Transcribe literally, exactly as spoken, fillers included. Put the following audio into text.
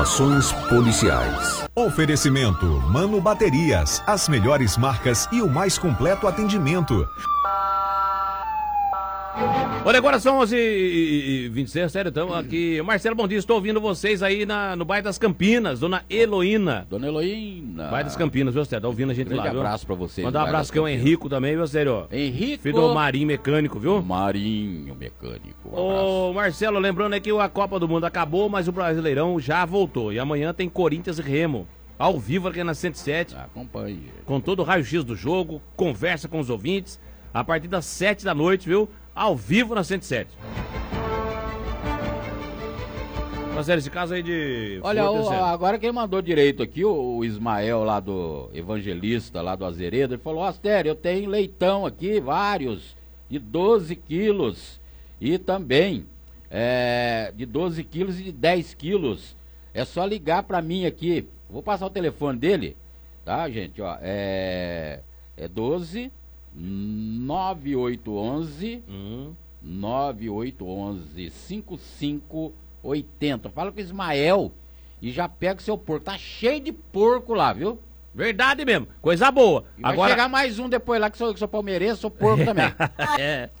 Ações policiais. Oferecimento Mano Baterias, as melhores marcas e o mais completo atendimento. Olha, agora são onze e vinte e seis, sério, então aqui. Marcelo, bom dia, estou ouvindo vocês aí na, no bairro das Campinas, dona Heloína. Dona Heloína. Bairro das Campinas, viu, sério? Tá ouvindo a gente Grande lá, viu? abraço pra vocês. Mandar um abraço que é o Henrico também, viu, sério? Henrico. Filho do Marinho Mecânico, viu? Marinho Mecânico. Um Ô, Marcelo, lembrando aí que a Copa do Mundo acabou, mas o Brasileirão já voltou. E amanhã tem Corinthians e Remo, ao vivo aqui na cento e sete. Acompanhe. Com todo o raio-x do jogo, conversa com os ouvintes, a partir das sete da noite, viu? Ao vivo na cento e sete. Marcelo, esse caso aí de... Olha, o, agora quem mandou direito aqui, o, o Ismael lá do Evangelista, lá do Azeredo, ele falou, ó, Astério, eu tenho leitão aqui, vários, de doze quilos, e também é, de doze quilos e de dez quilos. É só ligar pra mim aqui, vou passar o telefone dele, tá, gente, ó, é, é doze, nove oito um um, Hum. nove oito um um, cinco cinco oitenta. Fala com o Ismael e já pega o seu porco. Tá cheio de porco lá, viu? Verdade mesmo, coisa boa. E vai Agora chegar mais um depois lá, que sou, que sou palmeirense, sou porco também. É.